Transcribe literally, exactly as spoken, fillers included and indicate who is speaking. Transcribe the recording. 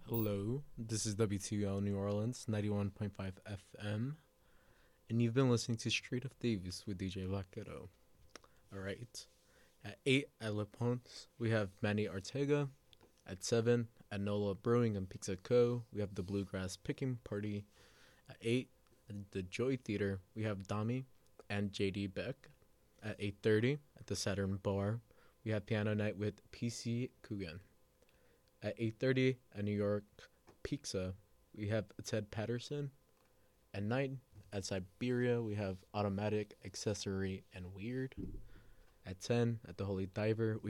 Speaker 1: Hello, this is W two L New Orleans, ninety-one point five F M, and you've been listening to Street of Thieves with D J Vaquero. Alright, at eight at Le Ponce, we have Manny Ortega. At seven, at Nola Brewing and Pizza Co., we have the Bluegrass Picking Party. At eight, at the Joy Theater, we have Dami and J D Beck. At eight thirty, at the Saturn Bar, we have Piano Night with P C Coogan. At eight thirty at New York Pizza, we have Ted Patterson. At nine at Siberia, we have Automatic, Accessory, and Weird. At ten at the Holy Diver, we